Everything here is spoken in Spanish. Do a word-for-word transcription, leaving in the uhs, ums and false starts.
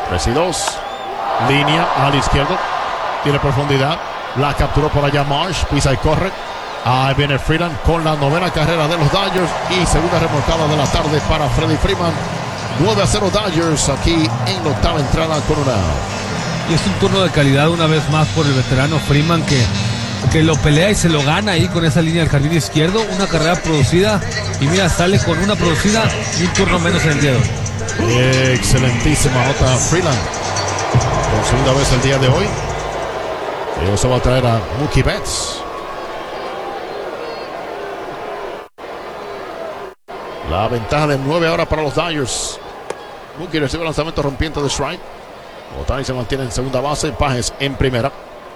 tres y dos. Línea a la izquierda. Tiene profundidad. La capturó por allá Marsh. Pisa y corre. Ahí viene Freeland con la novena carrera de los Dodgers. Y segunda remolcada de la tarde para Freddie Freeman. nueve a cero Dodgers aquí en la octava entrada con una. Y es un turno de calidad una vez más por el veterano Freeman que, que lo pelea y se lo gana ahí con esa línea del jardín izquierdo. Una carrera producida y mira, sale con una producida y un turno menos en el día de hoy. Excelentísima nota Freeland. Por segunda vez el día de hoy. Y eso va a traer a Mookie Betts. La ventaja de nueve ahora para los Dodgers. Mookie recibe el lanzamiento rompiente de strike. Ohtani se mantiene en segunda base. Pages en primera.